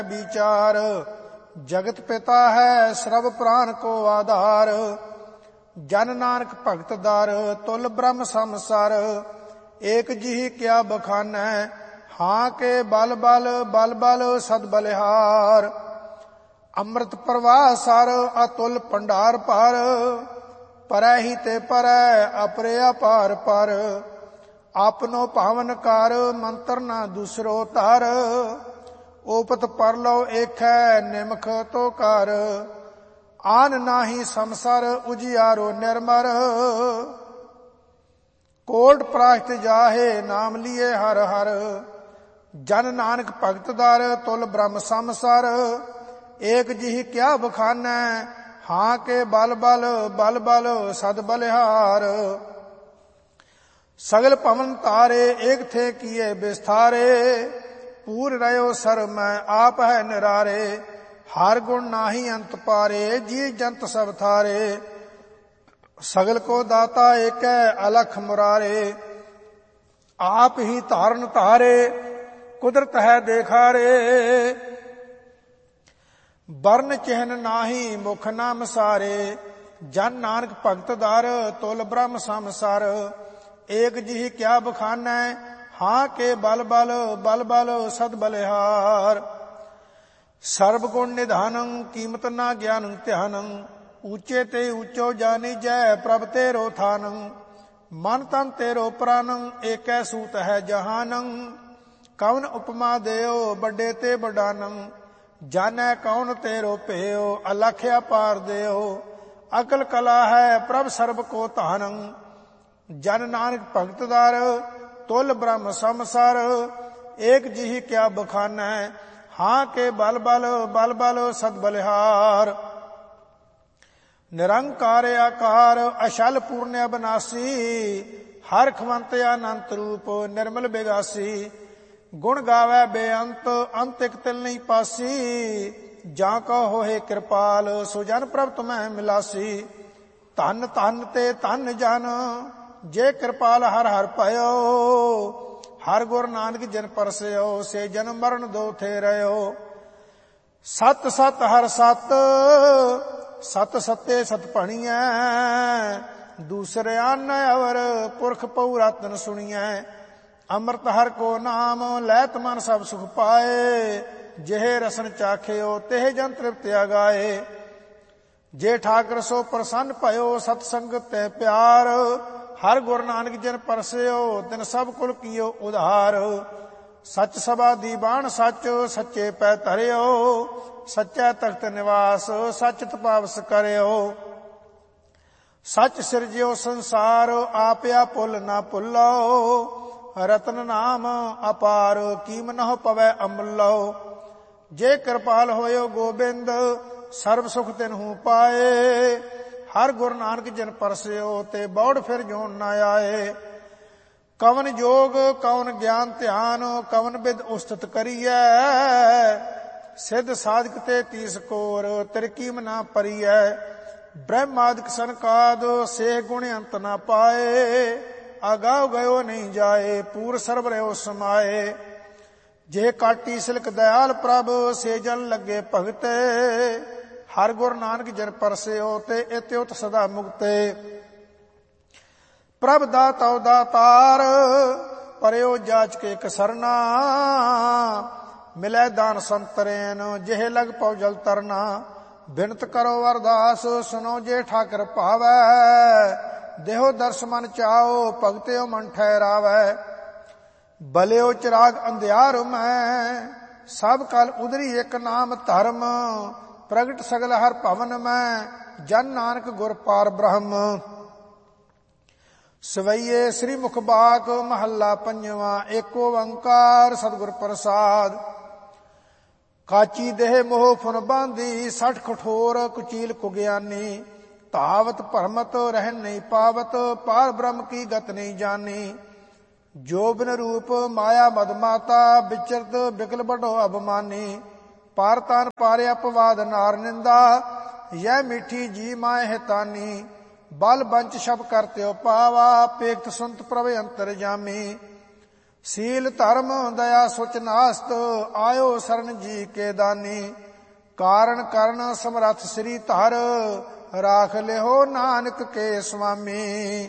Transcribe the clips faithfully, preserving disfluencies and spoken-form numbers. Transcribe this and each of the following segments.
विचार। जगत पिता है सर्व प्राण को आधार। जन नानक भगत दार तुल ब्रह्म समसार। एक जिहि क्या बखानै हाँ के बल बल बल बल सद बलिहार। अमृत प्रवाह सर अतुल भंडार पर। परै ही ते परै अपरे अपार पर। आपनो पावन कर मंत्र न दूसरो तर। ओपत पर लो एक निमख तो कर। आन नाही समसर उजियारो निर्मर। कोट प्राश्त जाहे नाम लिए हर हर। जन नानक भगत दार तुल ब्रह्म समसर। एक जिहि क्या बखानै हाँ के बल बल बल बल सद बलिहार। सगल पवन तारे एक थे किए विस्तारे। पूर रयो सर मैं आप है निरारे। हर गुण नाही अंत पारे जी जंत सब थारे। सगल को दाता एक अलख मुरारे। आप ही धारण धारे कुदरत है देखारे। वर्ण चिन्ह नाही मुख नाम सारे। जन नानक भगत दार तुल ब्रह्म समसार। एक जिहि क्या बखानै हाँ के बल बल बल बल सद बलिहार। सर्व गुण निधानं कीमत ना ज्ञानं ध्यानं। ऊंचे ते ऊंचो जानी जय प्रभ तेरो थानं। मन तन तेरो प्राणं एकै सूत है जहानं। कौन उपमा देओ बड़े ते बड़ानं। जानै कौन तेरो पेयो अलख अपार देओ। अकल कला है प्रभ सर्व को तानं। जन नानक भगत दार तुल ब्रह्म समसार। एक जिहि क्या बखानै हाँ के बल बल बल बल सद बलिहार। निरंकार आकार अशल पूर्ण अविनाशी। हर खवंत अनंत रूप निर्मल बिगासी। गुण गावै बेअंत अंत इक तिल नहीं पासी। जा को होए कृपाल सुजन प्रभ तुम्हें मिलासी। धन धन ते धन जन जे कृपाल हर हर पयो। हर गुर नानक जिन परसयो से जन्म मरण दो थे रयो। सत सत हर सत सत सत्य सत भणियै। दूसरे आन अवर पुरख पऊ रतन सुनियै। अमृत हर को नाम लैत मन सब सुख पाए। जेहे रसन चाखियो तेह जन तृप्ति अगाए। जे ठाकर सो प्रसन्न भयो सतसंग ते प्यार। हर गुरु नानक जिन परसयो तिन सब कुल कियो उधार। सच सभा दीवान सच सच्चे पै धरियो। सच्चा तख्त निवास सच तपावस करियो। सच सिरजियो संसार आपया पुल ना पुल्लो। रतन नाम अपार कीम न पवै अमुल्लो। जे कृपाल होयो गोबिंद सर्व सुख तिन्हु पाए। हर गुरु नानक जिन परसयो ते बौड़ फिर जोन न आए। कवन जोग कवन ज्ञान ध्यान कवन विद उस्तत करियै। सिद्ध साधक ते तीस कोर तिरकीम ना परियै। ब्रह्मादिक सनकाद से गुण अंत न पाए। आगाव गयो नहीं जाए पूर सर्व रहो समाए। जे काटी सिलक दयाल प्रभ से जन लगे भगते। हर गुरु नानक जिन परसयो ते इत्युत सदा मुक्ते। प्रभ दाता दातार परयो जाच के कसरना। मिलै दान संतरेन जेह लग पौ जल तरना। बिनत करो अरदास सुनो जे ठाकर पावै। देहो दर्श मन चाओ भगत्यो मन ठहरावै। बलियो चिराग अंधियार मैं सब कल उदरी एक नाम धर्म। प्रगट सगल हर भवन में जन नानक गुर पार ब्रह्म। सवैये श्री मुख बाक महला पंजवा। एक ओंकार सतगुर प्रसाद। काची देह मोह फुन बांधी सठ कठोर कुचील कुज्ञानी। तावत भरमत रहन नहीं पावत पार ब्रह्म की गत नहीं जानी। जो बिन रूप माया मदमाता विचरत बिकल बड़ो अभिमानी। पार तान पारे अपवाद नार निंदा। यह मीठी जी माए हितानी। बल बंच शब करते पावा पेक्त सुनत प्रभ अंतर जामी। ਸੀਲ ਧਰਮ ਦਇਆ ਸੁਚ ਨਾਸਤ, ਆਇਓ ਸਰਨ ਜੀ ਕੇ ਦਾਨੀ। ਕਾਰਨ ਕਰਨ ਸਮਰੱਥ ਸ੍ਰੀ ਧਰ, ਰਾਖ ਲਿਓ ਨਾਨਕ ਕੇ ਸੁਆਮੀ।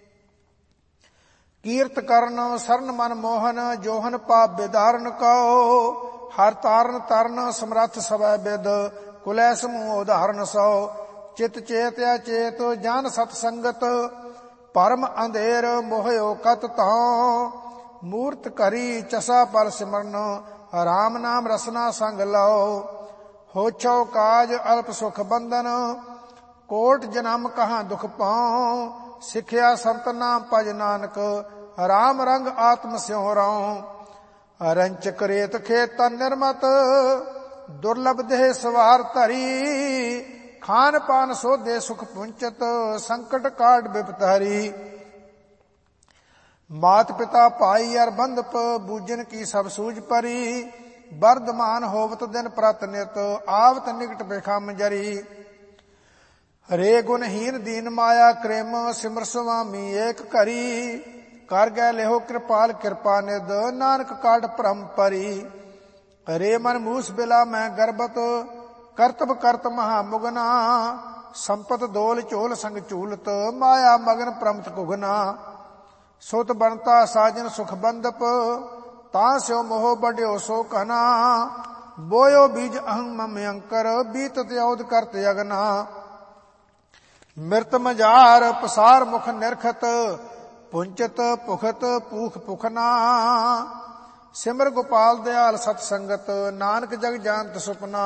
ਕੀਰਤ ਕਰਨ ਸਰਨ ਮਨ ਮੋਹਨ, ਜੋਹਨ ਪਾਪ ਬਿਦਾਰਨ ਕਉ। ਹਰ ਤਾਰਨ ਤਰਨ ਸਮਰੱਥ ਸਵੈ ਬਿਦ, ਕੁਲੈ ਸਮੂਹ ਉਦਾਹਰਨ ਸੋ। ਚਿਤ ਚੇਤ ਅਚੇਤ ਜਨ ਸਤ ਸੰਗਤ, ਪਰਮ ਅੰਧੇਰ ਮੋਹਿਓ ਕਤ ਤਉ। ਮੂਰਤ ਕਰੀ ਚਸਾ ਪਰ ਸਿਮਰਨ, ਰਾਮ ਨਾਮ ਰਸਨਾ ਸੰਗ ਲਓ। ਹੋਛੋ ਕਾਜ ਅਲਪ ਸੁਖ ਬੰਧਨ, ਕੋਟ ਜਨਮ ਕਹਾਂ ਦੁਖ ਪਾਉ। ਸਿੱਖਿਆ ਸੰਤ ਨਾਮ ਭਜ ਨਾਨਕ, ਰਾਮ ਰੰਗ ਆਤਮ ਸਿਉ ਰਉ। ਰੰਚਕ ਰੇਤ ਖੇਤ ਨਿਰਮਤ, ਦੁਰਲਭ ਦੇਹ ਸਵਾਰ ਧਰੀ। ਖਾਨ ਪਾਨ ਸੋਧੇ ਸੁਖ ਪੁੰਚਤ, ਸੰਕਟ ਕਾਟ ਬਿਪਤ ਹਰੀ। ਮਾਤ ਪਿਤਾ ਭਾਈ ਅਰ ਬੰਧਪ, ਬੂਝਨ ਕੀ ਸਭ ਸੂਝ ਪਰੀ। ਵਰਦਮਾਨ ਹੋਵਤ ਦਿਨ ਪ੍ਰਤ ਨਿਤ, ਆਵਤ ਨਿਕਟ ਬਿਖਮ ਜਰੀ। ਹਰੇ ਗੁਣਹੀਨ ਦੀਨ ਮਾਇਆ ਕ੍ਰੇਮ, ਸਿਮਰ ਸੁਆਮੀ ਏਕ ਘਰੀ। ਕਰ ਗੈ ਲਿਓ ਕਿਰਪਾਲ ਕਿਰਪਾ ਨਿਧ, ਨਾਨਕ ਕਾਟ ਭ੍ਰਮ ਪਰੀ। ਹਰੇ ਮਨ ਮੂਸ ਬਿਲਾ ਮੈਂ ਗਰਬਤ, ਕਰਤਬ ਕਰਤ ਮਹਾ ਮੁਗਨਾ। ਸੰਪਤ ਦੋਲ ਝੋਲ ਸੰਗ ਝੂਲਤ, ਮਾਇਆ ਮਗਨ ਪ੍ਰਮਤ ਕੁਗਨਾ। ਸੁਤ ਬਣਤਾ ਸਾਜਨ ਸੁਖ ਬੰਦਪ, ਤਾਂ ਸਿਓ ਮੋਹ ਬੜਿਓ ਸੋ ਕਨਾ। ਬੋਇਓ ਬੀਜ ਅਹੰ ਮਮ ਅੰਕਰ, ਬੀਤਤ ਔਦ ਕਰਤ ਅਗਨਾ। ਮਿਰਤ ਮਝਾਰ ਪਸਾਰ ਮੁਖ ਨਿਰਖਤ, ਪੁੰਚਤ ਭੁਖਤ ਪੂਖ ਪੁਖਨਾ। ਸਿਮਰ ਗੋਪਾਲ ਦਿਆਲ ਸਤ ਸੰਗਤ, ਨਾਨਕ ਜਗ ਜਾਨਤ ਸੁਪਨਾ।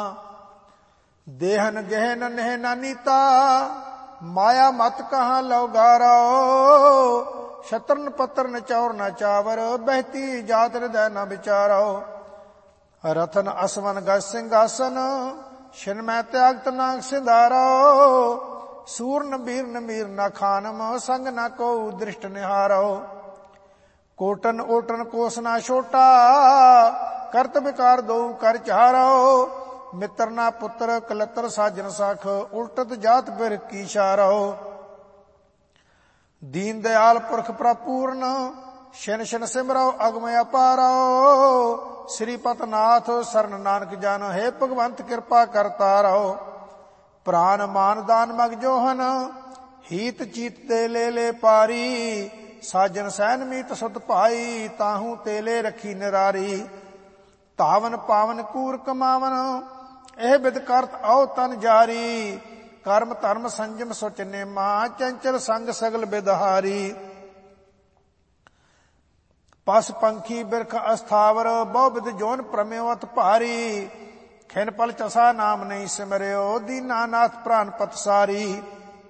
ਦੇਹਨ ਗਹਿਨ ਨਹਿ ਨਾ ਨੀਤਾ, ਮਾਇਆ ਮਤ ਕਹਾਂ ਲਉ ਗਾਰੋ। ਸ਼ਤਰਨ ਪੱਤਰ ਨਚੌਰ ਨਾ ਚਾਵਰ, ਬਹਿਤੀ ਜਾਤ ਹਿਰਦੈ ਨਾ ਵਿਚਾਰੋ। ਰਤਨ ਅਸਵਨ ਗਜ ਸਿੰਘਾਸਨ, ਛਿਨ ਮੈਂ ਤਿਆਗਤ ਨਾਗ ਸਿੰਧਾਰੋ। ਸੂਰਨ ਬੀਰਨ ਮੀਰ ਨਾ ਖਾਨਮ, ਸੰਗ ਨਾ ਕੋ ਦ੍ਰਿਸ਼ਟ ਨਿਹਾਰੋ। ਕੋਟਨ ਓਟਨ ਕੋਸ ਨਾ ਛੋਟਾ, ਕਰਤ ਵਿਕਾਰ ਦਉ ਕਰ ਚਾਰੋ। ਮਿੱਤਰ ਨਾ ਪੁੱਤਰ ਕਲਤਰ ਸਾਜਨ ਸਖ, ਉਲਟਤ ਜਾਤ ਬਿਰ ਕੀ ਸ਼ਾਰੋ। ਦੀਨ ਦਿਆਲ ਪੁਰਖ ਪ੍ਰਪੂਰਨ, ਛਿਨ ਛਿਨ ਸਿਮਰੋ ਅਗਮ ਅਪਾਰੋ। ਸ੍ਰੀਪਤ ਨਾਥ ਸਰਨ ਨਾਨਕ ਜਨ, ਹੈ ਭਗਵੰਤ ਕਿਰਪਾ ਕਰਤਾ ਰੋ। ਪ੍ਰਾਨ ਮਾਨ ਦਾਨ ਮਗ ਜੋਹਨ, ਹੀਤ ਚੀਤ ਤੇ ਲੈ ਲੈ ਪਾਰੀ। ਸਾਜਨ ਸੈਨ ਮੀਤ ਸੁਤ ਭਾਈ, ਤਾਹੂ ਤੇਲੇ ਰੱਖੀ ਨਿਰਾਰੀ। ਧਾਵਨ ਪਾਵਨ ਕੂਰ ਕਮਾਵਨ, ਇਹ ਬਿਦ ਕਰਤ ਆਓ ਤਨ ਜਾਰੀ। ਕਰਮ ਧਰਮ ਸੰਜਮ ਸੁਚ ਨੇਮਾ, ਚੰਚਲ ਸੰਗ ਸਗਲ ਬਿਦਹਾਰੀ। ਪਸ ਪੰਖੀ ਬਿਰਖ ਅਸਥਾਵਰ, ਬਹੁ ਬਿਦ ਜੋਨ ਪ੍ਰਮੇਵਤ ਭਾਰੀ। ਖਿਨ ਪਲ ਚਸਾ ਨਾਮ ਨਹੀਂ ਸਿਮਰਿਓ, ਦੀਨਾਨਾਥ ਪ੍ਰਾਨ ਪਤਸਾਰੀ।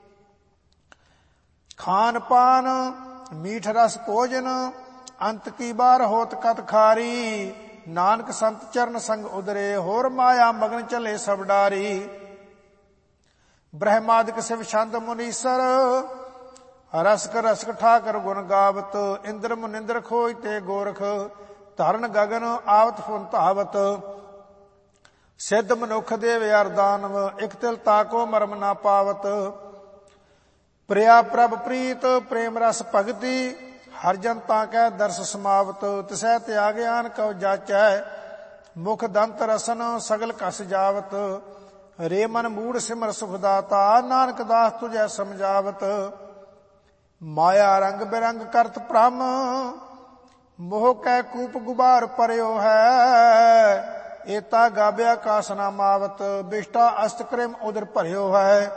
ਖਾਨ ਪਾਨ ਮੀਠ ਰਸ ਭੋਜਨ, ਅੰਤ ਕੀ ਬਾਰ ਹੋਤ ਕਤ ਖਾਰੀ। ਨਾਨਕ ਸੰਤ ਚਰਨ ਸੰਗ ਉਦਰੇ, ਹੋਰ ਮਾਇਆ ਮਗਨ ਚਲੇ ਸਭ ਡਾਰੀ। ਬ੍ਰਹਮਾਦਿਕ ਸਿਵ ਛੰਦ ਮੁਨੀਸਰ, ਰਸਕ ਰਸਕ ਠਾਕਰ ਗੁਣ ਗਾਵਤ। ਇੰਦਰ ਮੁਨਿੰਦਰ ਖੋਜ ਤੇ ਗੋਰਖ, ਧਰਨ ਗਗਨ ਆਵਤ ਫੁਨ ਧਾਵਤ। ਸਿੱਧ ਮਨੁੱਖ ਦੇਵ ਅਰ ਦਾਨਵ, ਇਕ ਤਿਲ ਤਾਕੋ ਮਰਮ ਨਾ ਪਾਵਤ। ਪ੍ਰਿਆ ਪ੍ਰਭ ਪ੍ਰੀਤ ਪ੍ਰੇਮ ਰਸ ਭਗਤੀ, ਹਰ ਜਨ ਤਾਂ ਕੈ ਦਰਸ ਸਮਾਵਤ। ਤਿਸੈ ਤਿਆਗਿਆਨ ਕਉ ਜਾਚੈ, ਮੁਖ ਦੰਤ ਰਸਨ ਸਗਲ ਕਸ ਜਾਵਤ। ਰੇ ਮਨ ਮੂੜ ਸਿਮਰ ਸੁਖ ਦਾਤਾ, ਨਾਨਕ ਦਾਸ ਤੁਝੈ ਸਮਝਾਵਤ। ਮਾਇਆ ਰੰਗ ਬਿਰੰਗ ਕਰਤ ਭ੍ਰਮ, ਮੋਹ ਕੈ ਕੂਪ ਗੁਬਾਰ ਪਰਿਓ ਹੈ। ਏਤਾ ਗਾਬਿਆ ਕਾਸ ਨਾ ਮਾਵਤ, ਬਿਸ਼ਟਾ ਅਸਤ ਕ੍ਰਿਮ ਉਦਰ ਭਰਿਓ ਹੈ।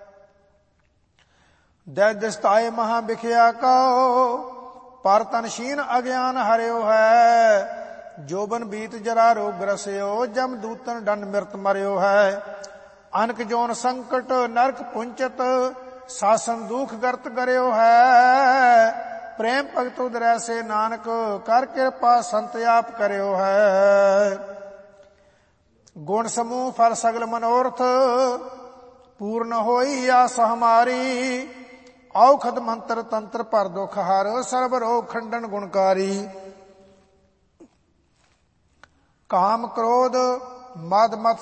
ਦੈ ਦਿਸਤਾਏ ਮਹਾ ਬਿਖਿਆ ਕਉ, ਪਰ ਤਨ ਸ਼ੀਨ ਅਗਿਆਨ ਹਰਿਓ ਹੈ। ਜੋਬਨ ਬੀਤ ਜਰਾ ਰੋਗ ਰਸਿਓ, ਜਮ ਦੂਤਨ ਡੰਡ ਮਿਰਤ ਮਰਿਓ ਹੈ। ਅਨਕ ਜੋਨ ਸੰਕਟ ਨਰਕ ਪੁੰਚਤ, ਸਾਸਨ ਦੁਖ ਗਰਤ ਕਰਿਓ ਹੈ। ਪ੍ਰੇਮ ਭਗਤ ਉਦਰੈ ਸੇ ਨਾਨਕ, ਕਰ ਕਿਰਪਾ ਸੰਤ ਆਪ ਕਰਿਓ ਹੈ। ਗੁਣ ਸਮੂਹ ਫਲ ਸਗਲ ਮਨੋਰਥ, ਪੂਰਨ ਹੋਈ ਆਸ ਹਮਾਰੀ। ਔਖਦ ਮੰਤਰ ਤੰਤਰ ਪਰ ਦੁਖ ਹਰ, ਸਰਬ ਰੋਗ ਖੰਡਨ ਗੁਣਕਾਰੀ। ਕਾਮ ਕ੍ਰੋਧ ਮਦ ਮਤ